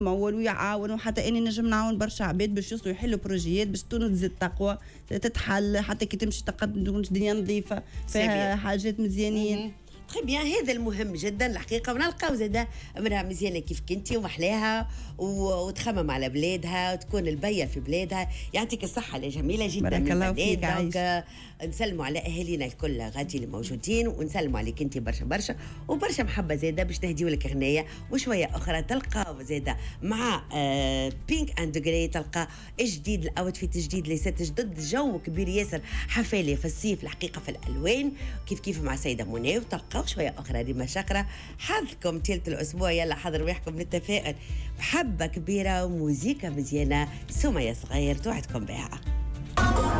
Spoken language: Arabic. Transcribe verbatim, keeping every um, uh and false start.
مول ويعاونوا، حتى اني نجم نعاون برشا عباد باش يوصلوا يحلوا بروجيات باش تونس تزيد تقوى تتحل، حتى كي تمشي تقدم تكون الدنيا نظيفه فيها حاجات مزيانين. تخي بيان، هذا المهم جدا الحقيقه، ونلقاو زاده امراه مزيانه كيف كنتي ومحلاها وتخمم على بلادها وتكون البيه في بلادها. يعطيك الصحه يا جميله جدا. بارك الله فيك. دونك نسلموا على اهالينا الكل غادي اللي موجودين، ونسلموا عليك انت برشا برشا وبرشا محبه زاده باش نهديو لك اغنيه وشويه اخرى تلقاو زاده مع آه بينك اند جراي. تلقى جديد الاوتفيت جديد ليست جدد، جو كبير ياسر حفالي في الصيف الحقيقه في الالوان كيف كيف مع سيده منى. وتلقاو شويه اخرى ريما شقره. حظكم تلت الاسبوع، يلا حضروا ويحكم نتفائل بحبه كبيره وموزيكا مزيانه. سمية صغير توعدكم بها.